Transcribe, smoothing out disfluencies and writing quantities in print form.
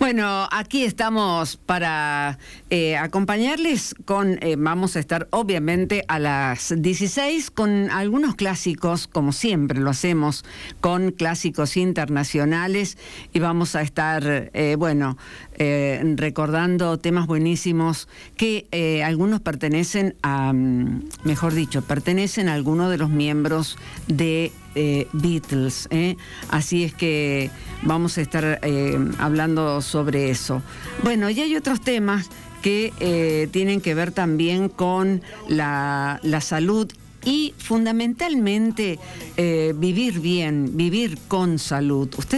Bueno, aquí estamos para acompañarles vamos a estar obviamente a las 16 con algunos clásicos, como siempre lo hacemos, con clásicos internacionales, y vamos a estar, recordando temas buenísimos que algunos pertenecen a, pertenecen a algunos de los miembros de Beatles, así es que vamos a estar hablando sobre eso. Bueno, y hay otros temas que tienen que ver también con la salud y fundamentalmente vivir bien, vivir con salud.